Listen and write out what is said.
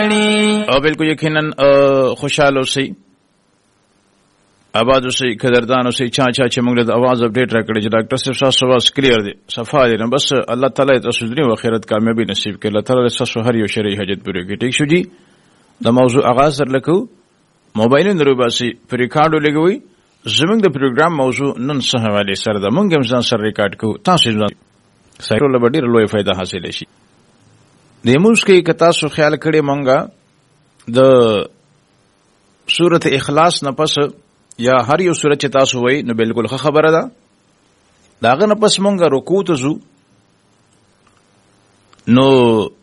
او بالکل یقینا خوشاله اوسئ، آباد اوسئ، قدردان اوسئ. چا چې موږ له आवाज اپډیټ راکړي چې ډاکټر صاحب تاسو आवाज کلیر دی، صفا دی، بس الله تعالی تاسو دنیا او آخرت کامیابی نصیب کړي. الله تعالی تاسو هر یو شرعي حاجت پوره کړي. ټیک شو جی، د موضوع آغاز سره لکو موبایلونو روباسي پر ریکارډو لګوي. زمونږ د پروګرام موضوع نن څه حواله سره ده، موږ هم ځان سره ریکارډ کوو، تاسو ځان سره له ډېر لوی فائدہ حاصل شي. د موږ کې کتا سو خیال کړي مونږه د سورته اخلاص نه پس یا هر یو سورته تاسو وای نو بالکل خبره ده. داغه نه پس مونږه رکوع ته ځو، نو